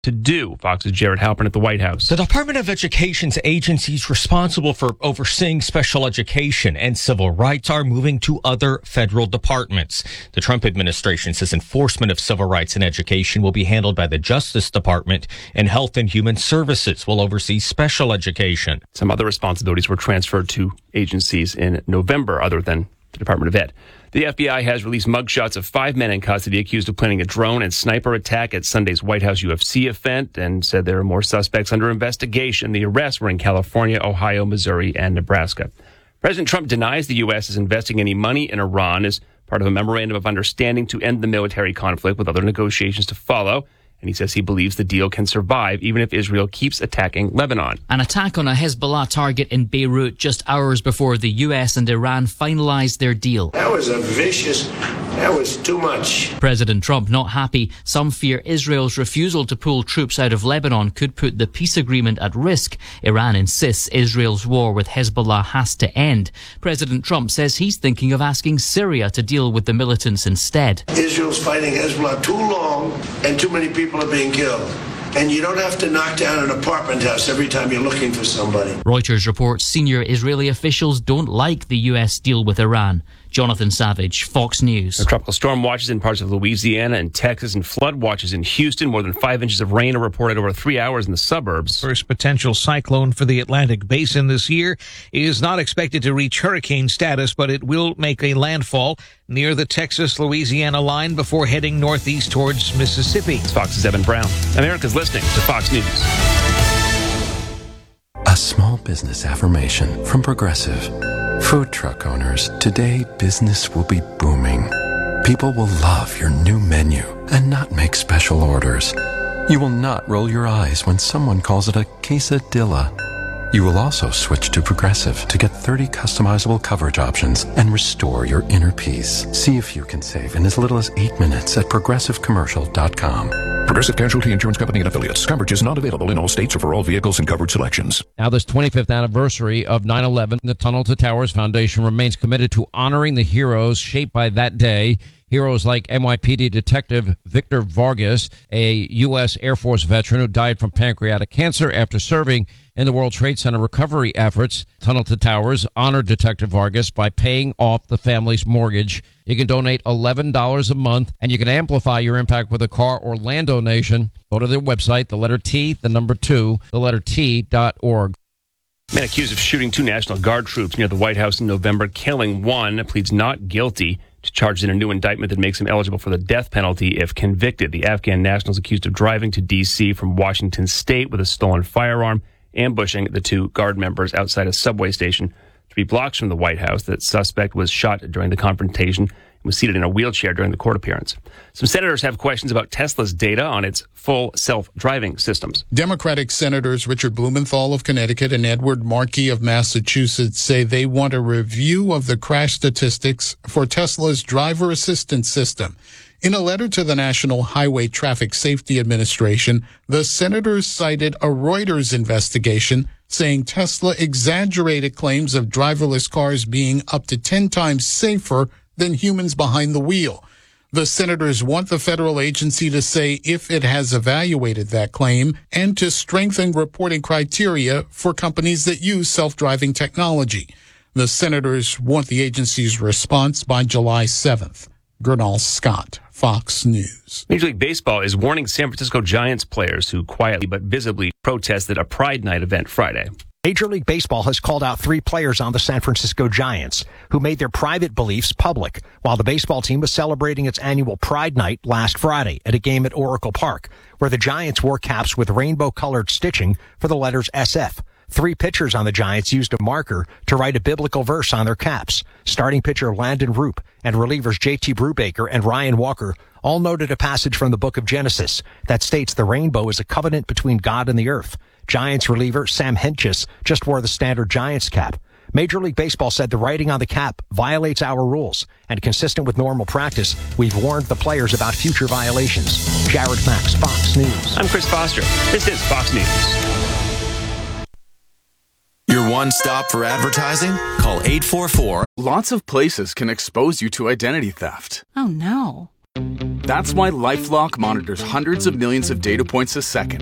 to do. Fox's Jared Halpern at the White House. The Department of Education's agencies responsible for overseeing special education and civil rights are moving to other federal departments. The Trump administration says enforcement of civil rights in education will be handled by the Justice Department, and Health and Human Services will oversee special education. Some other responsibilities were transferred to agencies in November other than the Department of Ed. The FBI has released mugshots of 5 men in custody accused of planning a drone and sniper attack at Sunday's White House UFC event and said there are more suspects under investigation. The arrests were in California, Ohio, Missouri, and Nebraska. President Trump denies the U.S. is investing any money in Iran as part of a memorandum of understanding to end the military conflict with other negotiations to follow. And he says he believes the deal can survive even if Israel keeps attacking Lebanon. An attack on a Hezbollah target in Beirut just hours before the U.S. and Iran finalized their deal. That was too much. President Trump not happy. Some fear Israel's refusal to pull troops out of Lebanon could put the peace agreement at risk. Iran insists Israel's war with Hezbollah has to end. President Trump says he's thinking of asking Syria to deal with the militants instead. Israel's fighting Hezbollah too long and too many people are being killed. And you don't have to knock down an apartment house every time you're looking for somebody. Reuters reports senior Israeli officials don't like the U.S. deal with Iran. Jonathan Savage, Fox News. The tropical storm watches in parts of Louisiana and Texas and flood watches in Houston. More than 5 inches of rain are reported over 3 hours in the suburbs. First potential cyclone for the Atlantic Basin this year is not expected to reach hurricane status, but it will make a landfall near the Texas-Louisiana line before heading northeast towards Mississippi. It's Fox's Evan Brown. America's listening to Fox News. A small business affirmation from Progressive. Food truck owners, today business will be booming. People will love your new menu and not make special orders. You will not roll your eyes when someone calls it a quesadilla. You will also switch to Progressive to get 30 customizable coverage options and restore your inner peace. See if you can save in as little as 8 minutes at progressivecommercial.com. Progressive Casualty Insurance Company and Affiliates. Coverage is not available in all states or for all vehicles and coverage selections. Now, this 25th anniversary of 9/11, the Tunnel to Towers Foundation remains committed to honoring the heroes shaped by that day. Heroes like NYPD Detective Victor Vargas, a U.S. Air Force veteran who died from pancreatic cancer after serving in the World Trade Center recovery efforts. Tunnel to Towers honored Detective Vargas by paying off the family's mortgage. You can donate $11 a month, and you can amplify your impact with a car or land donation. Go to their website, the letter T, the number 2, the letter T.org. Man accused of shooting 2 National Guard troops near the White House in November, killing one, pleads not guilty to charges in a new indictment that makes him eligible for the death penalty if convicted. The Afghan national is accused of driving to D.C. from Washington State with a stolen firearm, ambushing the 2 Guard members outside a subway station 3 blocks from the White House. The suspect was shot during the confrontation and was seated in a wheelchair during the court appearance. Some senators have questions about Tesla's data on its full self-driving systems. Democratic Senators Richard Blumenthal of Connecticut and Edward Markey of Massachusetts say they want a review of the crash statistics for Tesla's driver assistance system. In a letter to the National Highway Traffic Safety Administration, the senators cited a Reuters investigation saying Tesla exaggerated claims of driverless cars being up to 10 times safer than humans behind the wheel. The senators want the federal agency to say if it has evaluated that claim and to strengthen reporting criteria for companies that use self-driving technology. The senators want the agency's response by July 7th. Gernal Scott, Fox News. Major League Baseball is warning San Francisco Giants players who quietly but visibly protested a Pride Night event Friday. Major League Baseball has called out 3 players on the San Francisco Giants who made their private beliefs public while the baseball team was celebrating its annual Pride Night last Friday at a game at Oracle Park, where the Giants wore caps with rainbow-colored stitching for the letters SF. 3 pitchers on the Giants used a marker to write a biblical verse on their caps. Starting pitcher Landon Roop and relievers J.T. Brubaker and Ryan Walker all noted a passage from the book of Genesis that states the rainbow is a covenant between God and the earth. Giants reliever Sam Hentges just wore the standard Giants cap. Major League Baseball said the writing on the cap violates our rules, and consistent with normal practice, we've warned the players about future violations. Jared Max, Fox News. I'm Chris Foster. This is Fox News. Your one stop for advertising? Call 844. Lots of places can expose you to identity theft. Oh no. That's why LifeLock monitors hundreds of millions of data points a second